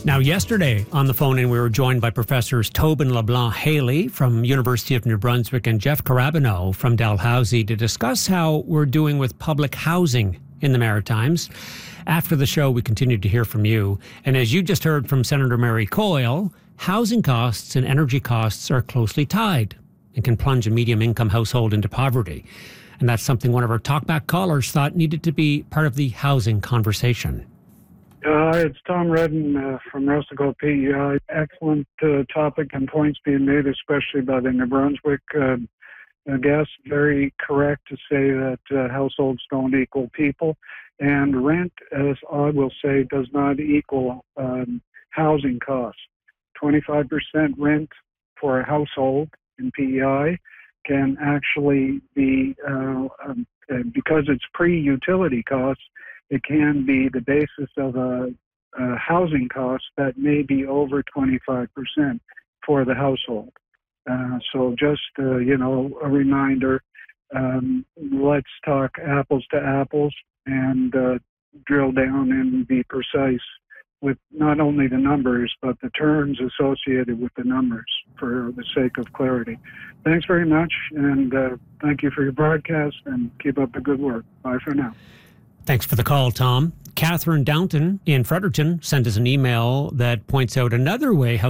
Now, yesterday on the phone, we were joined by Professors Tobin LeBlanc-Haley from University of New Brunswick and Jeff Carabino from Dalhousie to discuss how we're doing with public housing in the Maritimes. After the show, we continued to hear from you. And as you just heard from Senator Mary Coyle, housing costs and energy costs are closely tied and can plunge a medium-income household into poverty. And that's something one of our talkback callers thought needed to be part of the housing conversation. It's Tom Redden from Rustico PEI. Excellent topic and points being made, especially by the New Brunswick guest. Very correct to say that households don't equal people. And rent, as I will say, does not equal housing costs. 25% rent for a household in PEI can actually be, because it's pre-utility costs, it can be the basis of a housing cost that may be over 25% for the household. So just, a reminder, let's talk apples to apples and drill down and be precise with not only the numbers, but the terms associated with the numbers for the sake of clarity. Thanks very much, and thank you for your broadcast, and keep up the good work. Bye for now. Thanks for the call, Tom. Catherine Downton in Fredericton sent us an email that points out another way